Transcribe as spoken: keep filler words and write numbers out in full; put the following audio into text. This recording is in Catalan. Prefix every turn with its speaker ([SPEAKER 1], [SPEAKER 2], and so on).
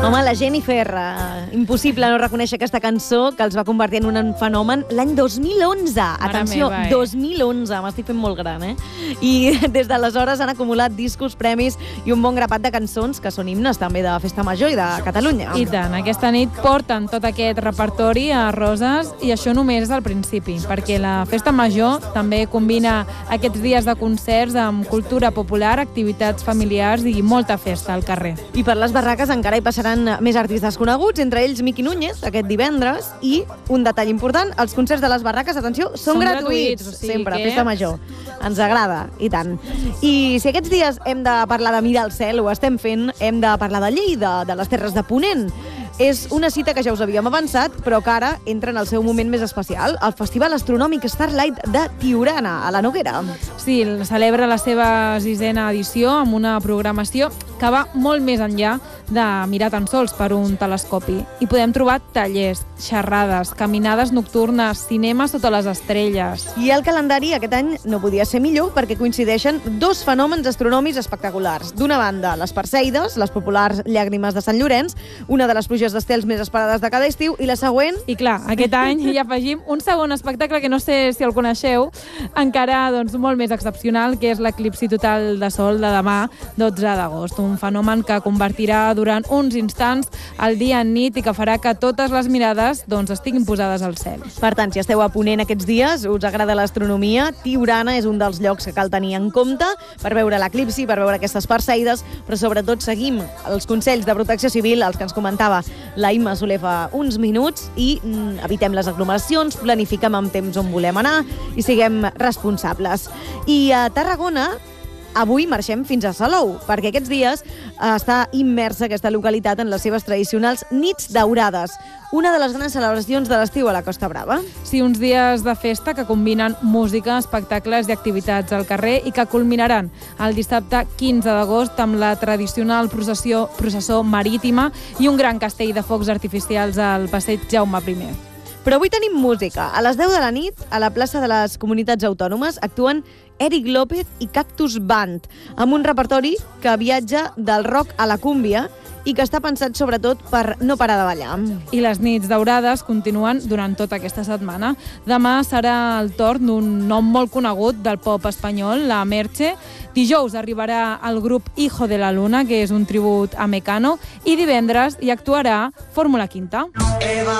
[SPEAKER 1] Home, la Jennifer, uh, impossible no reconèixer aquesta cançó que els va convertir en un fenomen l'any dos mil onze. Atenció,
[SPEAKER 2] meva, eh?
[SPEAKER 1] dos mil onze, m'estic fent molt gran, eh? I des d'aleshores han acumulat discos, premis i un bon grapat de cançons que són himnes també de Festa Major i de Catalunya.
[SPEAKER 2] I tant, aquesta nit porten tot aquest repertori a Roses i això només és el principi, perquè la Festa Major també combina aquests dies de concerts amb cultura popular, activitats familiars i molta festa al carrer.
[SPEAKER 1] I per les barraques encara hi passaran més artistes coneguts, entre ells Miqui Núñez, aquest divendres, i un detall important, els concerts de les barraques, atenció, són,
[SPEAKER 2] Són
[SPEAKER 1] gratuïts,
[SPEAKER 2] gratuïts, o sigui
[SPEAKER 1] sempre,
[SPEAKER 2] que-
[SPEAKER 1] Festa Major. Ens agrada, i tant. I si aquests dies hem de parlar de mirar al cel, ho estem fent, hem de parlar de Lleida, de les Terres de Ponent. És una cita que ja us havíem avançat, però que ara entra en el seu moment més especial, el Festival Astronòmic Starlight de Tiurana, a la Noguera.
[SPEAKER 2] Sí, celebra la seva sisena edició amb una programació que va molt més enllà de mirar tan sols per un telescopi. Hi podem trobar tallers, xerrades, caminades nocturnes, cinema sota les estrelles.
[SPEAKER 1] I el calendari aquest any no podia ser millor perquè coincideixen dos fenòmens astronòmics espectaculars. D'una banda, les Perseides, les populars llàgrimes de Sant Llorenç, una de les pluges d'estels més esperades de cada estiu, i la següent...
[SPEAKER 2] I clar, aquest any hi afegim un segon espectacle que no sé si el coneixeu, encara doncs, molt més excepcional, que és l'eclipsi total de sol de demà, dotze d'agost. Un fenomen que convertirà durant uns instants el dia en nit i que farà que totes les mirades doncs, estiguin posades al cel.
[SPEAKER 1] Per tant, si esteu a Ponent aquests dies, us agrada l'astronomia, Tiurana és un dels llocs que cal tenir en compte per veure l'eclipsi, per veure aquestes Perseides, però sobretot seguim els consells de protecció civil, els que ens comentava la Imma Soler fa uns minuts, i mm, evitem les aglomeracions, planifiquem amb temps on volem anar i siguem responsables. I a Tarragona avui marxem fins a Salou, perquè aquests dies està immersa aquesta localitat en les seves tradicionals nits daurades, una de les grans celebracions de l'estiu a la Costa Brava.
[SPEAKER 2] Sí, uns dies de festa que combinen música, espectacles i activitats al carrer i que culminaran el dissabte quinze d'agost amb la tradicional processió, processó marítima i un gran castell de focs artificials al passeig Jaume primer.
[SPEAKER 1] Però avui tenim música. A les deu de la nit, a la plaça de les Comunitats Autònomes, actuen Eric López i Cactus Band, amb un repertori que viatja del rock a la cúmbia i que està pensat sobretot per no parar de ballar.
[SPEAKER 2] I les nits daurades continuen durant tota aquesta setmana. Demà serà el torn d'un nom molt conegut del pop espanyol, la Merche. Dijous arribarà el grup Hijo de la Luna, que és un tribut a Mecano, i divendres hi actuarà Fórmula Quinta.